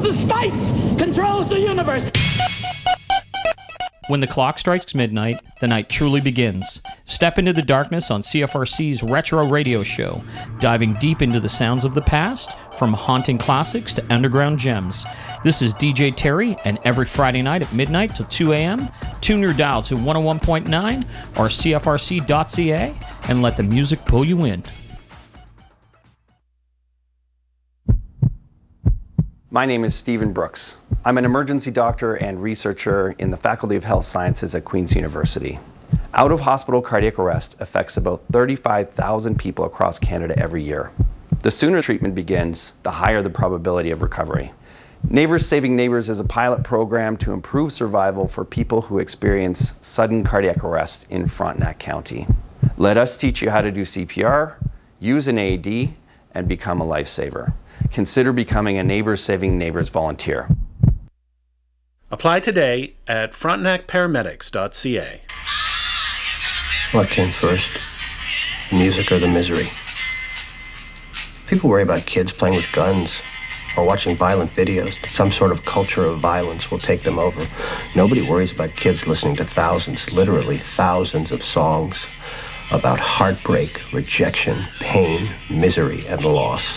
The spice controls the universe. When the clock strikes midnight, the night truly begins. Step into the darkness on CFRC's Retro Radio Show, diving deep into the sounds of the past, from haunting classics to underground gems. This is DJ Terry, and every Friday night at midnight till 2 a.m., tune your dial to 101.9 or CFRC.ca and let the music pull you in. My name is Stephen Brooks. I'm an emergency doctor and researcher in the Faculty of Health Sciences at Queen's University. Out-of-hospital cardiac arrest affects about 35,000 people across Canada every year. The sooner treatment begins, the higher the probability of recovery. Neighbors Saving Neighbors is a pilot program to improve survival for people who experience sudden cardiac arrest in Frontenac County. Let us teach you how to do CPR, use an AED, and become a lifesaver. Consider becoming a Neighbors Saving Neighbors volunteer. Apply today at frontenacparamedics.ca. What came first, the music or the misery? People worry about kids playing with guns or watching violent videos, that some sort of culture of violence will take them over. Nobody worries about kids listening to thousands, literally thousands of songs about heartbreak, rejection, pain, misery, and loss.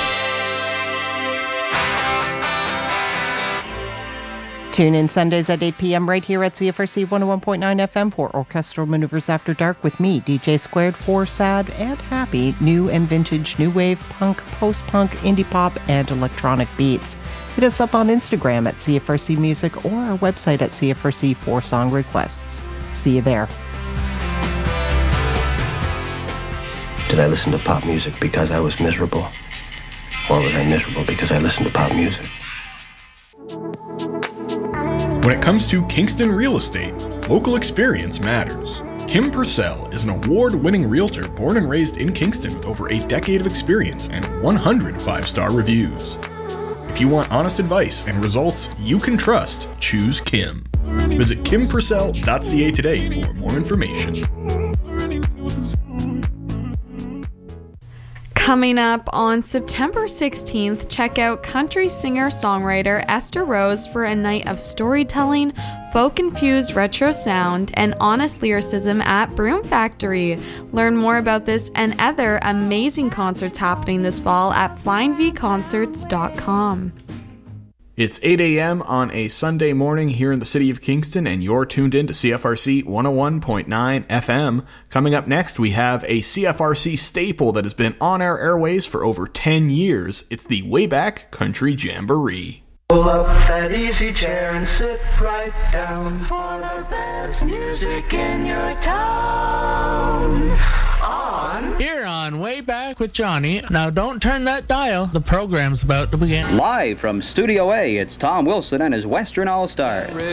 Tune in Sundays at 8 p.m. right here at CFRC 101.9 FM for Orchestral Maneuvers After Dark with me, DJ Squared, for sad and happy new and vintage new wave, punk, post-punk, indie pop, and electronic beats. Hit us up on Instagram at CFRC Music or our website at CFRC for song requests. See you there. Did I listen to pop music because I was miserable? Or was I miserable because I listened to pop music? When it comes to Kingston real estate, local experience matters. Kim Purcell is an award-winning realtor born and raised in Kingston with over a decade of experience and 100 five-star reviews. If you want honest advice and results you can trust, choose Kim. Visit kimpurcell.ca today for more information. Coming up on September 16th, check out country singer-songwriter Esther Rose for a night of storytelling, folk-infused retro sound, and honest lyricism at Broom Factory. Learn more about this and other amazing concerts happening this fall at flyingvconcerts.com. It's 8 a.m. on a Sunday morning here in the city of Kingston, and you're tuned in to CFRC 101.9 FM. Coming up next, we have a CFRC staple that has been on our airways for over 10 years. It's the Wayback Country Jamboree. Pull up that easy chair and sit right down for the best music in your town. Here on Way Back with Johnny. Now don't turn that dial. The program's about to begin. Live from Studio A, it's Tom Wilson and his Western All-Stars.